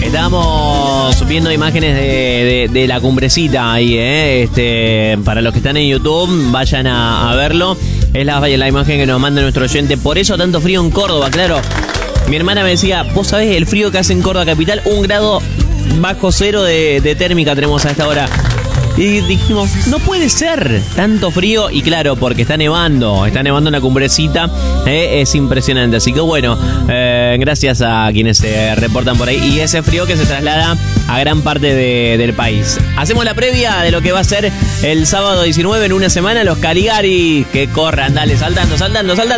Estamos viendo imágenes de la cumbrecita ahí, para los que están en YouTube, vayan a verlo. Es la imagen que nos manda nuestro oyente. Por eso tanto frío en Córdoba, claro. Mi hermana me decía, vos sabés el frío que hace en Córdoba capital, 1 grado bajo cero de térmica tenemos a esta hora. Y dijimos, no puede ser tanto frío. Y claro, porque está nevando en la cumbrecita. Es impresionante. Así que bueno, gracias a quienes se reportan por ahí. Y ese frío que se traslada a gran parte del país. Hacemos la previa de lo que va a ser el sábado 19 en una semana. Los Caligari que corran, dale, saltando.